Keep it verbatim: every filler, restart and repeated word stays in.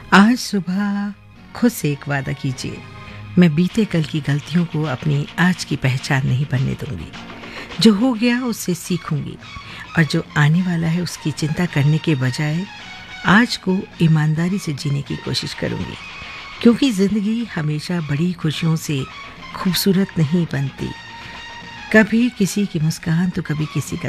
आज सुबह खुद से एक वादा कीजिए, मैं बीते कल की गलतियों को अपनी आज की पहचान नहीं बनने दूंगी। जो हो गया उससे सीखूंगी और जो आने वाला है उसकी चिंता करने के बजाय आज को ईमानदारी से जीने की कोशिश करूंगी, क्योंकि ज़िंदगी हमेशा बड़ी खुशियों से खूबसूरत नहीं बनती। कभी किसी की मुस्कान तो कभी किसी का